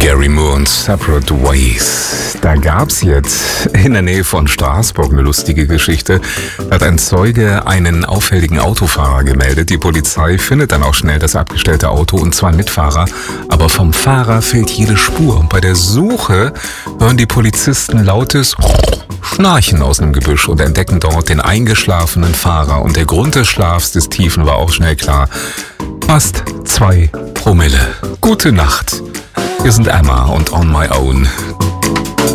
Gary Moore und Separate Ways. Da gab's jetzt in der Nähe von Straßburg eine lustige Geschichte. Da hat ein Zeuge einen auffälligen Autofahrer gemeldet. Die Polizei findet dann auch schnell das abgestellte Auto und zwar einen Mitfahrer. Aber vom Fahrer fehlt jede Spur. Und bei der Suche hören die Polizisten lautes Schnarchen aus einem Gebüsch und entdecken dort den eingeschlafenen Fahrer. Und der Grund des Schlafs des Tiefen war auch schnell klar. Fast 2 Promille. Gute Nacht. Wir sind Emma und On My Own.